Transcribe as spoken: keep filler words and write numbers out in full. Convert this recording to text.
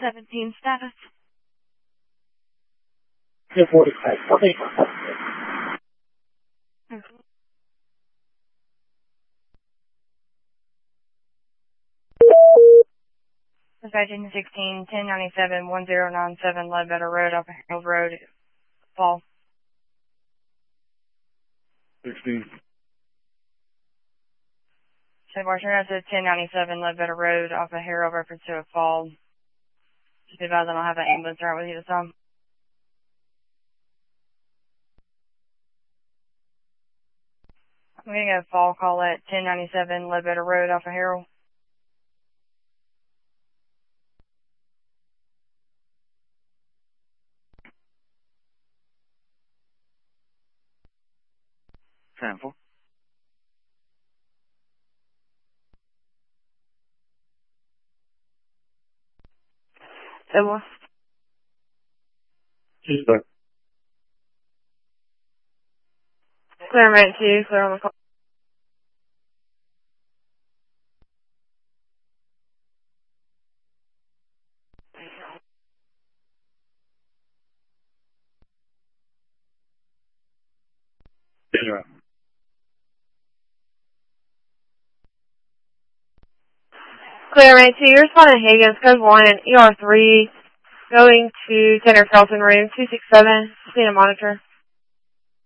seventeen status. ten forty-five, forty. Virginia sixteen, ten ninety-seven, one zero nine seven, Ledbetter Road, off of Harold Road, Fall. sixteen. So, Marshall, that's ten ninety-seven, Ledbetter Road, off of Harold, reference to a fall. Just advise I don't have an ambulance right with you this time. I'm going to get a fall call at ten ninety-seven, Ledbetter Road, off of Harold. Sample. Emma. She's back. Clear right to you, clear on the call. Israel. Clear right to you, you're responding Higgins, code one and E R three, going to Senator Felton room, two six seven, see a monitor.